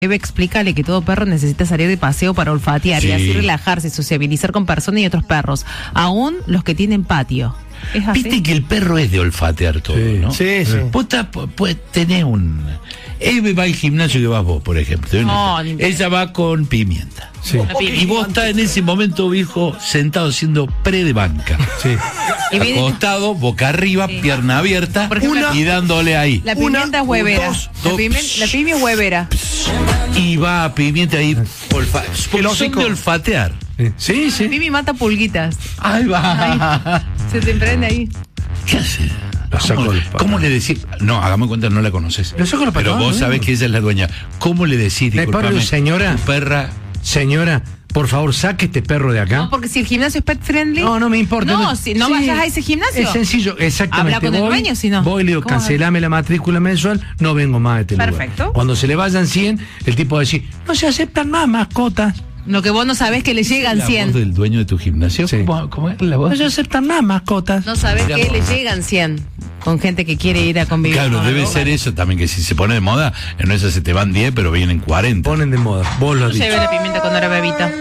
Eve, explícale que todo perro necesita salir de paseo para olfatear y así relajarse, sociabilizar con personas y otros perros, aún los que tienen patio. ¿Es así? Viste que el perro es de olfatear todo, ¿no? Sí. Vos tenés un... Eve va al gimnasio que vas vos, por ejemplo. No, ella va con pimienta. Sí. Y vos estás en ese momento, viejo, sentado haciendo pre de banca. Sí. Acostado, boca arriba, pierna abierta, y dándole ahí. La pimienta es huevera. La pimienta es huevera. Y va pimienta ahí, porque son de olfatear. Sí. Pimi mata pulguitas. Ahí va. Se te emprende ahí. ¿Qué hace? Saco ¿Cómo le decís? No, hagamos cuenta, no la conoces. Lo saco los Pero patadas, vos sabés que ella es la dueña. ¿Cómo le decís? Disculpame, señora. tu perra... Señora, por favor, saque este perro de acá. No, porque si el gimnasio es pet friendly. No me importa. No, si no vayas a ese gimnasio. Es sencillo, exactamente. Habla con el dueño, si no. Voy y le digo, cancelame la matrícula mensual, no vengo más a este lugar. Perfecto. Cuando se le vayan 100, el tipo va a decir, no se aceptan más mascotas. Lo que vos no sabés que le llegan ¿La 100. voz del dueño de tu gimnasio? Sí. ¿Cómo es la voz? No se aceptan más mascotas. No sabés que le llegan 100 con gente que quiere ir a convivir. Claro, debe ser eso también, que si se pone de moda, en esa se te van 10, pero vienen 40. Ponen de moda, vos lo has Yo dicho. llevé la pimienta cuando era bebita.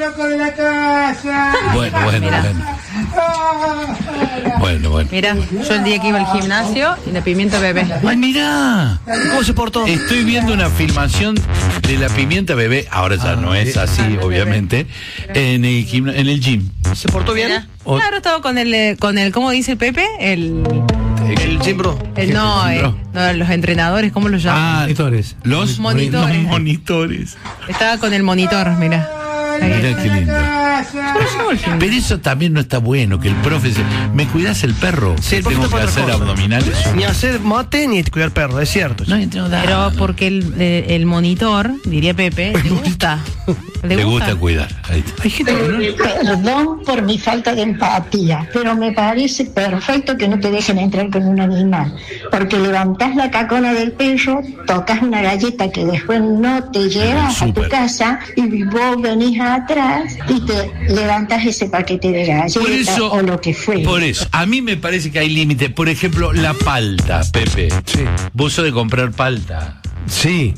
Bueno. Mira, yo el día que iba al gimnasio y la pimienta bebé. ¡Ay, mirá! ¿Cómo se portó? Estoy viendo una filmación de la pimienta bebé, ahora ya no es así, obviamente, en el gym. ¿Se portó bien? Mira. Claro, estaba con el, ¿cómo dice el Pepe? El gym bro. no, los entrenadores, ¿cómo los llaman? Monitores. Los monitores. Estaba con el monitor, mira. Mira qué lindo. Pero eso también no está bueno, que el profe dice, ¿me cuidás el perro? Sí, el profe tengo está que para hacer otra cosa. abdominales. Ni hacer mate ni cuidar perro, es cierto. No entiendo nada. Pero porque el monitor, diría Pepe, le gusta. Le gusta cuidar. Ahí está. Hay gente que Perdón por mi falta de empatía, pero me parece perfecto que no te dejen entrar con un animal, porque levantás la cacona del perro, tocas una galleta que después no te llevas a tu Súper. casa y vos venís atrás y te levantás ese paquete de galletas o lo que fue. Por eso, a mí me parece que hay límite. Por ejemplo, la palta, Pepe. Sí. Vos sos de comprar palta. Sí.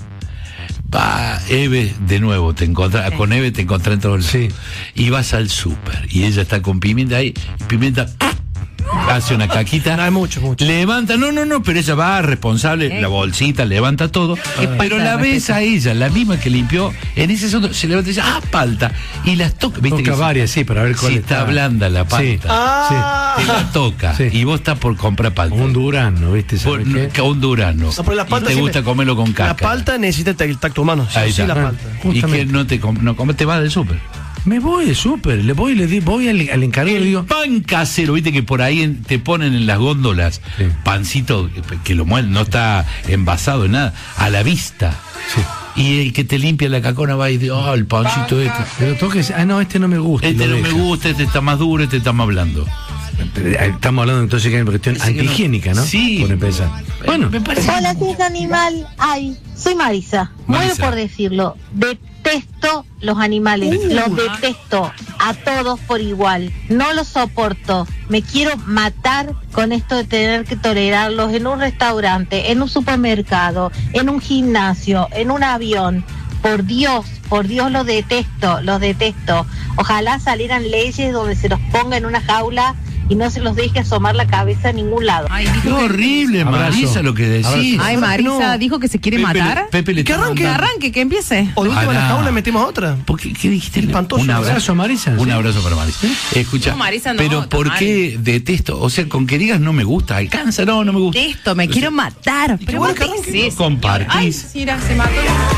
Va, Eve, de nuevo, con Eve te encontrás en todo el... Sí. Y vas al súper, y ella está con pimienta ahí, y pimienta... hace una caquita. No, hay mucho. Levanta, no, pero ella va responsable, la bolsita, levanta todo. Pero la ves a ella, la misma que limpió, en ese segundo se levanta y dice, palta. Y las toca, viste Toca que varias, sí, para ver cuál si está blanda la palta. Te la toca. Sí. Y vos estás por comprar palta. Un durazno, ¿viste? ¿Sabes qué? Un durazno. No, pero la palta y te gusta comerlo con La cáscara. palta necesita el tacto humano. Ahí Sí, está. la palta. Y que Justamente. no te vas del súper. Me voy de súper, voy al encargado y le digo, Pan casero, viste que por ahí te ponen en las góndolas pancito que lo muelen, no está envasado en nada, a la vista. Sí. Y el que te limpia la cacona va y dice, el pancito este. pero toques, no, este no me gusta. Este no me gusta, este está más duro, este está más blando. Estamos hablando entonces que hay una cuestión antihigiénica, ¿no? Sí. Por empezar. Bueno, me parece. Hola, si es animal. Ay, soy Marisa. Muero Marisa. por decirlo. Detesto los animales. Los detesto a todos por igual. No los soporto. Me quiero matar con esto de tener que tolerarlos en un restaurante, en un supermercado, en un gimnasio, en un avión. Por Dios los detesto. Ojalá salieran leyes donde se los ponga en una jaula y no se los deje asomar la cabeza a ningún lado. Ay, Qué dijo horrible, Abrazo. Marisa, lo que decís. Ay, Marisa, dijo que se quiere matar. Pepe le Que está arranque. Que mandando- arranque, que empiece. o de última en la jaula metemos otra. ¿Por qué dijiste? Espantoso. Un abrazo, Marisa. Un Sí. abrazo para Marisa. Escucha, No, Marisa no, pero está ¿por mal. qué detesto? O sea, con que digas no me gusta, alcanza, no me gusta. Detesto, me quiero matar. Pero bueno vos que qué arranque, decís, no compartís. señora? Ay, mira, se mató.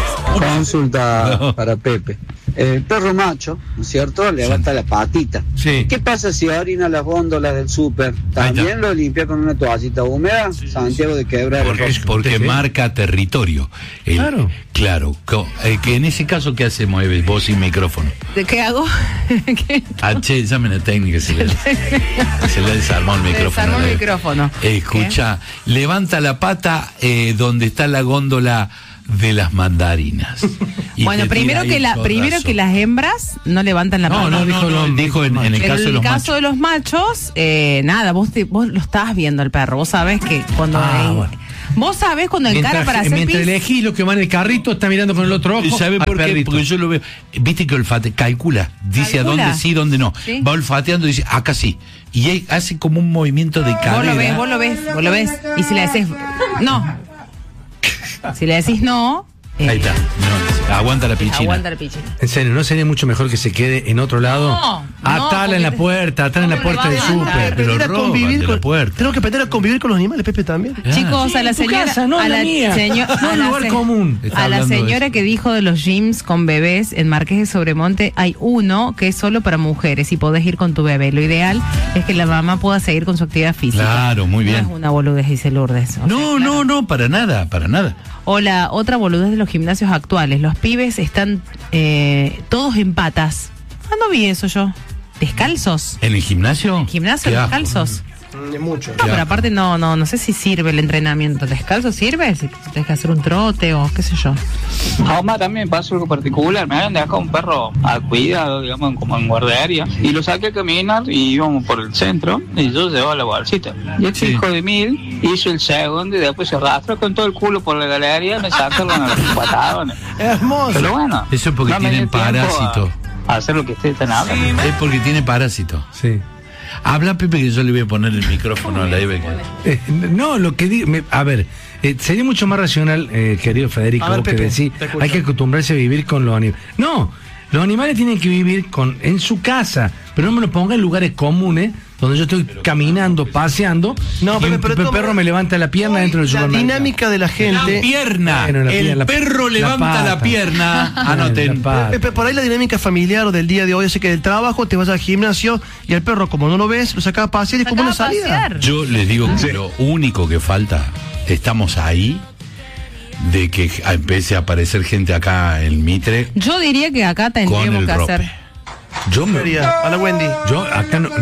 Consulta No. para Pepe. El perro macho, ¿no es cierto? Levanta la patita. Sí. ¿Qué pasa si orina las góndolas del súper? ¿También lo limpia con una toallita húmeda? Santiago de Quebrar. Porque marca territorio. Claro. Claro. Que en ese caso, ¿qué hacemos, Eve? Vos sin micrófono. ¿De qué hago? ¿Qué? Che, llamen a técnica, se le desarmó el micrófono. Desarmó el micrófono. Escucha, levanta la pata donde está la góndola de las mandarinas. Y Bueno, te primero tira ahí primero chorrazo. que las hembras no levantan la pata. Dijo en el caso de los machos. de los machos, nada, vos lo estabas viendo al perro. Vos sabés que cuando Vos sabés cuando encara para hacer mientras pis. elegís lo que va en el carrito, está mirando con el otro ojo. ¿Sabe por qué? perrito. Porque yo lo veo. Viste que calcula. Dice Calcula. a dónde sí, dónde no. Sí. Va olfateando y dice, acá sí. Y hace como un movimiento de cadera. Vos lo ves. Y si le decís no. Si le decís no. Ahí está. No, aguanta la pichina. Aguanta la pichina. En serio, ¿no sería mucho mejor que se quede en otro lado? No, Atala en la puerta, atala en la ¿cómo le puerta va del a levantar? súper. Pero Aprender a roban convivir de con la puerta. Tenemos que aprender a convivir con los animales, Pepe, también. Chicos, a la En tu señora, casa, no a en la mía. No en un lugar común. Está A la hablando de señora eso. que dijo de los gyms con bebés en Marqués de Sobremonte, hay uno que es solo para mujeres y podés ir con tu bebé. Lo ideal es que la mamá pueda seguir con su actividad física. Claro, muy bien. No es una boludez, dice Lourdes. O No, sea, no, para nada, para nada. O la otra boludez de los gimnasios actuales. Los pibes están todos en patas. Ah, no vi eso yo. ¿Descalzos? ¿En el gimnasio? ¿En gimnasio Qué asco. descalzos? Mucho. No, pero aparte no sé si sirve el entrenamiento. ¿Descalzo sirve? Si tienes que hacer un trote o qué sé yo. A Omar también pasó algo particular. Me habían dejado un perro a cuidado, digamos, como en guardería. Y lo saqué a caminar y íbamos por el centro. Y yo llevaba la bolsita. Y este hijo de mil hizo el segundo y después se arrastró con todo el culo por la galería. Me sacaron a los patadones. Hermoso. Pero bueno. Eso es porque no me tienen dio tiempo parásito. A hacer lo que ustedes están hablando. Es porque tiene parásito. Sí. Habla, Pepe, que yo le voy a poner el micrófono a la Eve. No, lo que digo, a ver, sería mucho más racional, querido Federico, A ver, vos que Pepe, decís, te escucho. hay que acostumbrarse a vivir con los animales. No, los animales tienen que vivir en su casa, pero no me lo ponga en lugares comunes, donde yo estoy caminando, paseando, No, y Pepe, un pero toma- perro me levanta la pierna dentro del La supermercado. dinámica de la La gente. pierna. Bueno, la el pierna, perro la levanta pata. la pierna. La Anoten. pata. Pepe, por ahí la dinámica familiar o del día de hoy, así que del trabajo te vas al gimnasio y al perro, como no lo ves, lo sacas a pasear y es como una Sacaba a salida. pasear. Yo les digo que lo único que falta, estamos ahí, de que empiece a aparecer gente acá en Mitre Yo diría que acá con tendríamos el que rope. hacer. Yo me, María, a la Wendy. yo acá no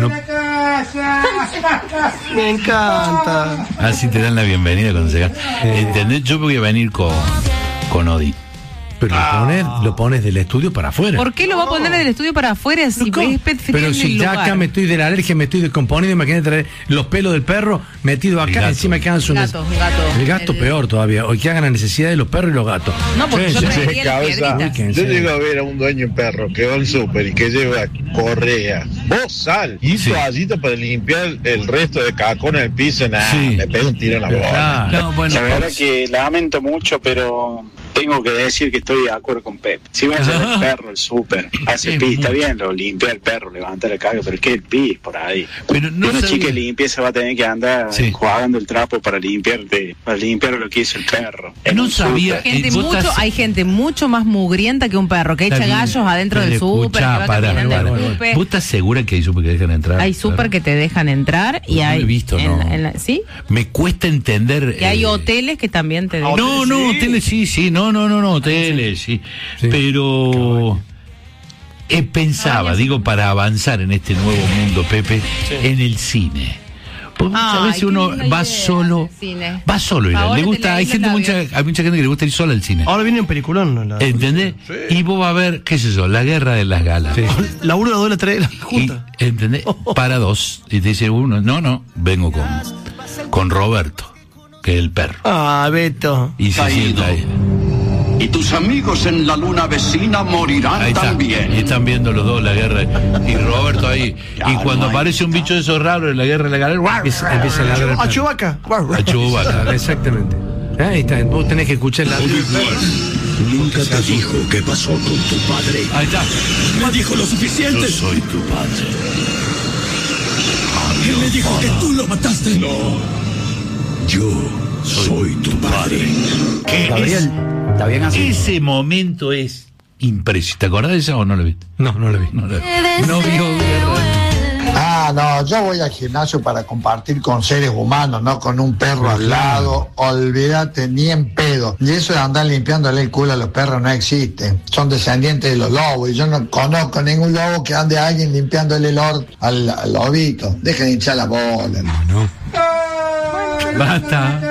Me encanta. Así te dan la bienvenida cuando llegas. ¿Entendés? Yo voy a venir con Odi. pero lo pones del estudio para afuera. ¿Por qué lo va a poner en el estudio para afuera si ¿Cómo? es pet friendly Pero si el ya lugar? acá me estoy de la alergia, me estoy descomponiendo, imagínate traer los pelos del perro metidos El acá, gato. encima quedan sus Gato. El gato peor todavía, o que hagan la necesidad de los perros y los gatos. No, porque yo traería las Cabeza, piedritas. yo llego a ver a un dueño en perro que va al súper y que lleva correa, vos sal y Sí. toallita para limpiar el resto de cacón en el piso, nada, Sí. me pego un tiro en la bola. Claro. No, bueno, La verdad que lamento mucho, pero tengo que decir que estoy de acuerdo con Pep. Si vas a llevar el perro al súper, hace Es pis, está muy- bien, lo limpia el perro, levanta la carga, pero es que el pis por ahí. Pero no Una sabía. chica de limpieza va a tener que andar Sí. jugando el trapo para limpiar lo que hizo el perro. En No un sabía. súper. Hay gente mucho más mugrienta que un perro, que Está echa bien, gallos adentro pero del súper, que escuchá, va pará, caminando pará. al súper. ¿Vos estás segura que hay súper que dejan entrar? Hay súper que te dejan entrar y No lo hay... he visto, no. ¿Sí? Me cuesta entender. Y hay hoteles que también te dejan. No, hoteles sí, no, hoteles sí. Sí. Pero pensaba, digo, para avanzar en este nuevo mundo, Pepe, en el cine. Porque muchas Ay, veces qué uno linda va idea solo, del cine. va solo, ir, Ahora le te gusta, leí hay los gente, labios. hay mucha gente que le gusta ir sola al cine. Ahora viene un peliculón. La, ¿Entendés? Y vos vas a ver, qué sé yo, La Guerra de las Galas. la 1, la 2, la 3, la Y, junta. ¿entendés? Para dos. Y te dice uno, no, vengo con Roberto, que es el perro. Ah, Beto. Y se sienta ahí. Y tus amigos en la luna vecina morirán Ahí está. también. Y están viendo los dos la guerra. Y Roberto ahí. Y cuando aparece un bicho de esos raros en la guerra de la galera, Empieza a ladrar el A perro. Chewbacca. a Chewbacca. Exactamente. Ahí está, vos tenés que escuchar la... Nunca te dijo qué pasó con tu padre. Ahí está. Me dijo lo Yo suficiente. soy tu padre. Él me dijo que tú lo mataste. No. Yo soy tu padre. Gabriel, ¿está bien así? Ese momento es impresionante. ¿Te acordás de eso o no lo viste? No lo vi. No vio Guerra. Ah, no, yo voy al gimnasio para compartir con seres humanos, no con un perro al lado. Olvídate, ni en pedo. Y eso de andar limpiándole el culo a los perros no existe. Son descendientes de los lobos. Y yo no conozco ningún lobo que ande a alguien limpiándole el orto al lobito. Dejen de hinchar la bola. Basta.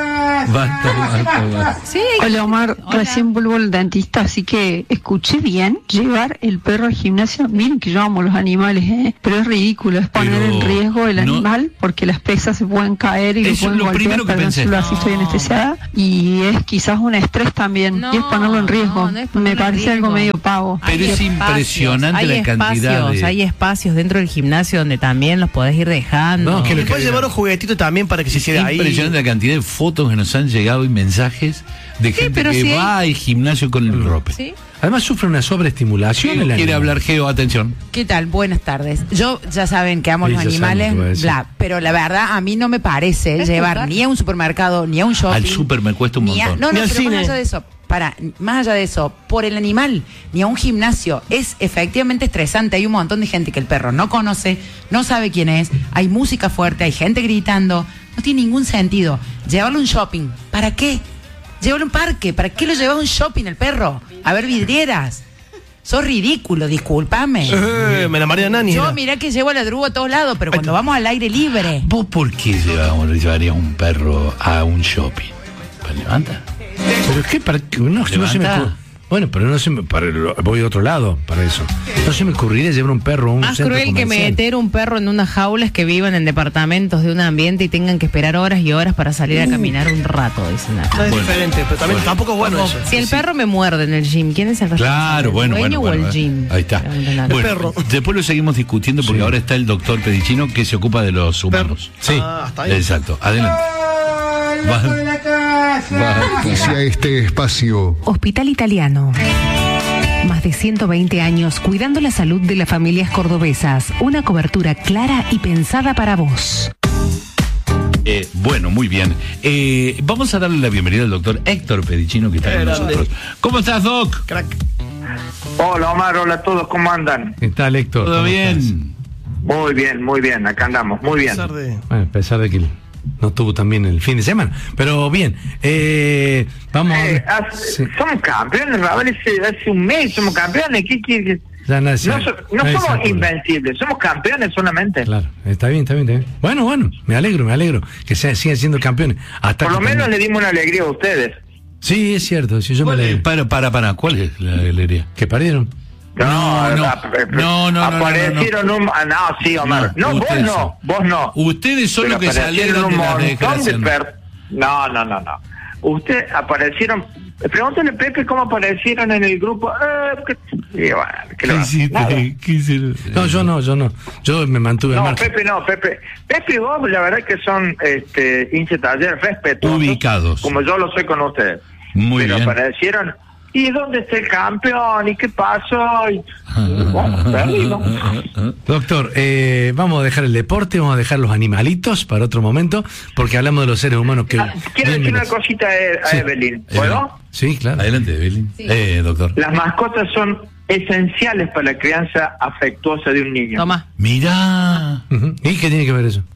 Basta. Sí. Hola Omar, Hola. recién vuelvo al dentista, así que escuché bien llevar el perro al gimnasio. Miren que yo amo los animales, pero es ridículo, es poner Pero en riesgo el no- animal porque las pesas se pueden caer y lo Eso pueden es lo golpear, primero que perdón, pensé. solo así estoy anestesiada, y es quizás un estrés también, y es ponerlo en riesgo. no es ponerlo Me en parece algo riesgo. medio pavo. Pero es impresionante hay la cantidad de... Hay espacios dentro del gimnasio donde también los podés ir dejando. No, que Le puedes llevar un juguetito también para que se quede ahí. Impresionante la cantidad de fotos que nos han llegado y mensajes de gente pero que sí va al gimnasio con el rope. ¿Sí? Además sufre una sobreestimulación. Geo el quiere animal. hablar, Geo, atención. ¿Qué tal? Buenas tardes. Yo ya saben que amo Sí, los ya saben animales, lo que voy a decir. bla, pero la verdad a mí no me parece ¿Es llevar verdad? ni a un supermercado, ni a un shopping. Al súper me cuesta un ni a- montón. No, Ni no, al pero cine. más allá de eso, más allá de eso, por el animal, ni a un gimnasio, es efectivamente estresante. Hay un montón de gente que el perro no conoce, no sabe quién es, hay música fuerte, hay gente gritando, no tiene ningún sentido. Llevarlo a un shopping, ¿para qué? Llevarlo a un parque, ¿para qué lo llevas a un shopping el perro? A ver vidrieras. Sos ridículo, discúlpame. Me la María Nani. Yo era. mirá que llevo a la Drugo a todos lados, pero cuando vamos al aire libre. ¿Vos por qué llevarías un perro a un shopping? ¿Para levantar? ¿Pero qué? ¿Para qué? No se me Levanta. ocurre. Bueno, pero no se me... voy a otro lado para eso. No se me ocurriría llevar un perro a un Más centro cruel que comercial. meter un perro en unas jaulas que vivan en departamentos de un ambiente y tengan que esperar horas y horas para salir a caminar un rato, dicen acá. No es Bueno. diferente, pero también Bueno. tampoco es bueno eso. Si el perro me muerde en el gym, ¿quién es el responsable? Claro, bueno, ¿El dueño bueno. o el gym? Ahí está. Bueno, perro. después lo seguimos discutiendo porque ahora está el doctor Pedicino que se ocupa de los humanos. Sí. Hasta ahí. Exacto. Adelante. Hacia este espacio. Hospital Italiano. Más de 120 años cuidando la salud de las familias cordobesas. Una cobertura clara y pensada para vos. Bueno, muy bien. Vamos a darle la bienvenida al doctor Héctor Pedicino que está con nosotros. ¿Cómo estás, Doc? Crack. Hola Omar, hola a todos, ¿cómo andan? ¿Qué tal, Héctor? ¿Todo ¿Cómo bien? estás? Muy bien, acá andamos, muy bien. Bueno, a pesar de que no tuvo también el fin de semana. Pero bien, vamos sí. Somos campeones, Raúl, hace un mes somos campeones. ¿Qué quieres? Ya nadie No, sabe. no Nadie somos sabe. invencibles, somos campeones solamente. Claro, está bien. Bueno, me alegro que sigan siendo campeones. Hasta Por lo que menos también- le dimos una alegría a ustedes. Sí, es cierto, sí, yo me alegro. Para, ¿cuál es la alegría? ¿Que perdieron? No. Aparecieron sí, Omar. No, vos no. Ustedes son Pero los que se aparecieron alegran de un las montón de desgracias. No. Ustedes aparecieron. Pregúntale a Pepe cómo aparecieron en el grupo. ¿Qué hiciste? No, yo no. Yo me mantuve al No, margen. Pepe y vos, la verdad que son hinchas taller respetuosos. Ubicados. Como yo lo soy con ustedes. Muy Pero bien. aparecieron. ¿Y dónde está el campeón? ¿Y qué pasó? Y bueno, perdimos. Doctor, vamos a dejar el deporte, vamos a dejar los animalitos para otro momento, porque hablamos de los seres humanos que... Quiero decir una cosita a Sí. Evelyn. ¿Puedo? Sí, claro. Adelante, Evelyn. Doctor. Las mascotas son esenciales para la crianza afectuosa de un niño. Toma. Mira. ¿Y qué tiene que ver eso?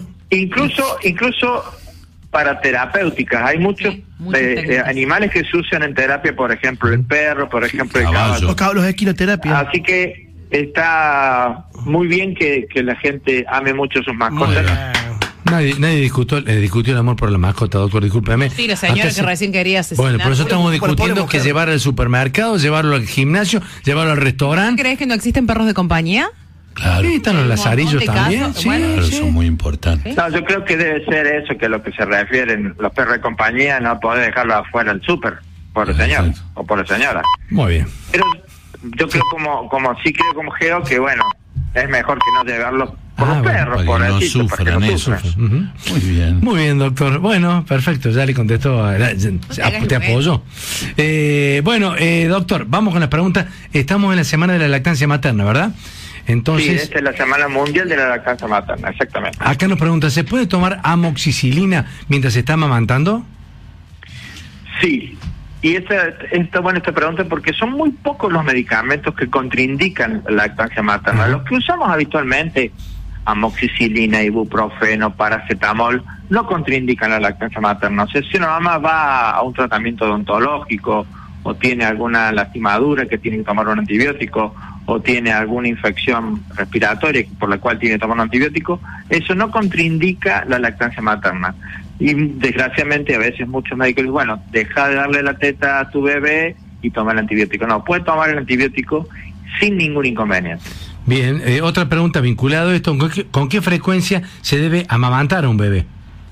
Incluso para terapéuticas. Hay muchos animales que se usan en terapia, por ejemplo, el perro, por ejemplo, el caballo. Los caballos de equinoterapia. Así que está muy bien que la gente ame mucho sus mascotas. Nadie discutió el amor por la mascota, doctor, discúlpeme. Sí, la señora Hasta que recién quería asesinar. Bueno, por eso estamos discutiendo que llevarlo al supermercado, llevarlo al gimnasio, llevarlo al restaurante. ¿Crees que no existen perros de compañía? Claro. Sí, están los lazarillos también. Sí, Claro, sí. son muy importantes. No, yo creo que debe ser eso, que a lo que se refieren los perros de compañía, no poder dejarlo afuera del súper, por el señor o por la señora. Muy bien. Pero yo creo como Geo que bueno, es mejor que no llevarlos por los perros, por no así, sufran eso. Muy bien. Muy bien, doctor. Bueno, perfecto, ya le contestó, te apoyó. Bueno, doctor, vamos con las preguntas. Estamos en la semana de la lactancia materna, ¿verdad? Entonces, sí, esta es la Semana Mundial de la Lactancia Materna, exactamente. acá nos pregunta, ¿se puede tomar amoxicilina mientras se está amamantando? Sí, y está buena esta pregunta porque son muy pocos los medicamentos que contraindican la lactancia materna. Los que usamos habitualmente, amoxicilina, ibuprofeno, paracetamol, no contraindican la lactancia materna. O sea, si una mamá va a un tratamiento odontológico o tiene alguna lastimadura que tiene que tomar un antibiótico o tiene alguna infección respiratoria por la cual tiene que tomar un antibiótico, eso no contraindica la lactancia materna. Y desgraciadamente a veces muchos médicos dicen, bueno, deja de darle la teta a tu bebé y toma el antibiótico. No, puede tomar el antibiótico sin ningún inconveniente. Bien, otra pregunta vinculada a esto, ¿con qué frecuencia se debe amamantar a un bebé?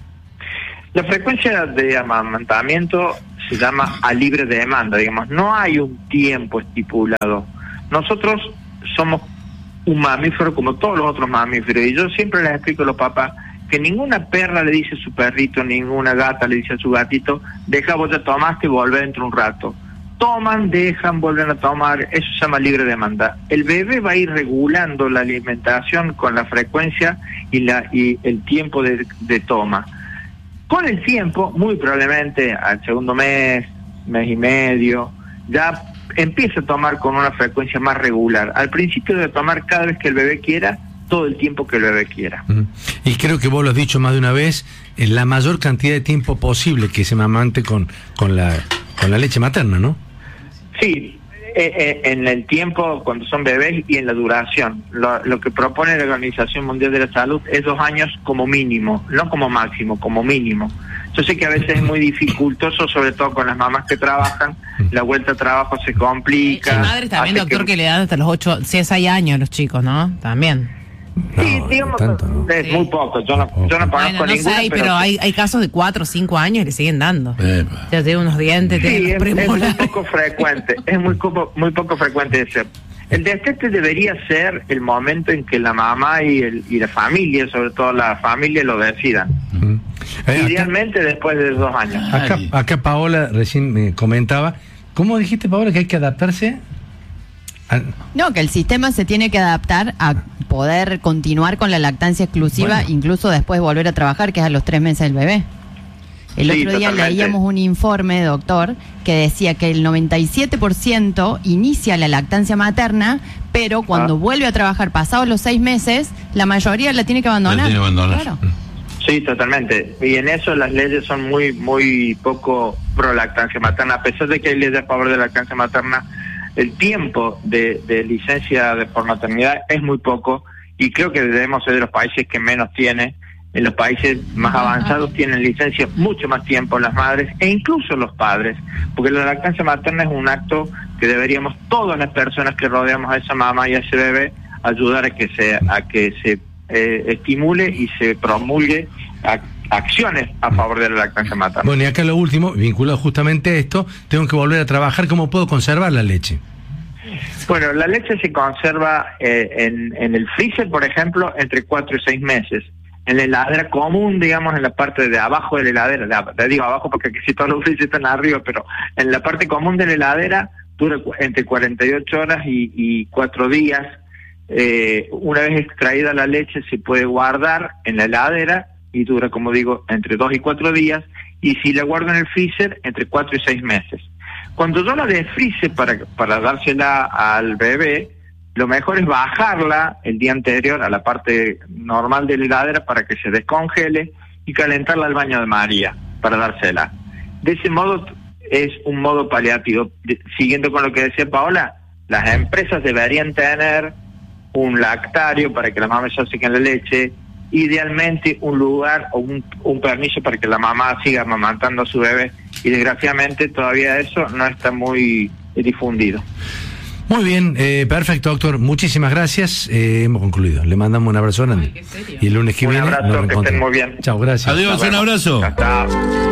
La frecuencia de amamantamiento se llama a libre demanda, digamos, no hay un tiempo estipulado. Nosotros somos un mamífero como todos los otros mamíferos, y yo siempre les explico a los papás que ninguna perra le dice a su perrito, ninguna gata le dice a su gatito, deja, vos ya tomaste, volver dentro un rato. Toman, dejan, vuelven a tomar, eso se llama libre demanda. El bebé va a ir regulando la alimentación con la frecuencia y el tiempo de toma. Con el tiempo, muy probablemente al segundo mes y medio, ya empieza a tomar con una frecuencia más regular. Al principio debe tomar cada vez que el bebé quiera, todo el tiempo que el bebé quiera. Y creo que vos lo has dicho más de una vez, la mayor cantidad de tiempo posible que se amamante con la leche materna, ¿no? Sí, en el tiempo cuando son bebés y en la duración. Lo que propone la Organización Mundial de la Salud es 2 años como mínimo, no como máximo, como mínimo. Yo sé que a veces es muy dificultoso, sobre todo con las mamás que trabajan, la vuelta a trabajo se complica. Hay madres también, doctor, que le dan hasta los 8, 6 años a los chicos, ¿no? También. Sí, digamos, tanto, ¿no? Es muy poco, yo no conozco ninguna. Pero hay casos de 4 o 5 años y le siguen dando. Ya tiene unos dientes, sí, es muy poco frecuente, es muy poco frecuente ese. El destete debería ser el momento en que la mamá y la familia, sobre todo la familia, lo decidan. Idealmente después de 2 años. Acá Paola recién me comentaba, ¿cómo dijiste, Paola, que hay que adaptarse? No, que el sistema se tiene que adaptar a poder continuar con la lactancia exclusiva, incluso después volver a trabajar, que es a los 3 meses del bebé. El otro día leíamos un informe, doctor, que decía que el 97% inicia la lactancia materna, pero cuando vuelve a trabajar pasados los 6 meses, la mayoría la tiene que abandonar. Claro. Sí, totalmente. Y en eso las leyes son muy poco pro lactancia materna, a pesar de que hay leyes a favor de la lactancia materna. El tiempo de licencia por maternidad es muy poco y creo que debemos ser de los países que menos tiene. En los países más avanzados tienen licencia mucho más tiempo las madres e incluso los padres, porque la lactancia materna es un acto que deberíamos todas las personas que rodeamos a esa mamá y a ese bebé ayudar a que se estimule y se promulgue acciones a favor de la lactancia materna. Bueno, y acá lo último, vinculado justamente a esto, tengo que volver a trabajar, ¿cómo puedo conservar la leche? Bueno, la leche se conserva en el freezer, por ejemplo, entre 4 y 6 meses. En la heladera común, digamos, en la parte de abajo de la heladera, digo abajo porque aquí sí todos los freezers están arriba, pero en la parte común de la heladera dura entre 48 horas y 4 días. Una vez extraída la leche se puede guardar en la heladera y dura, como digo, entre 2 y 4 días, y si la guardo en el freezer, entre 4 y 6 meses. Cuando yo la desfrice para dársela al bebé, lo mejor es bajarla el día anterior a la parte normal de la heladera para que se descongele y calentarla al baño de María para dársela. De ese modo es un modo paliativo. Siguiendo con lo que decía Paola, las empresas deberían tener un lactario para que las mamás ya sequen la leche, idealmente un lugar o un permiso para que la mamá siga amamantando a su bebé, y desgraciadamente todavía eso no está muy difundido. Muy bien, perfecto, doctor, muchísimas gracias, hemos concluido, le mandamos un abrazo grande y el lunes que viene nos reencontramos. Que estén muy bien. Chao, gracias. Adiós, un abrazo. Chao.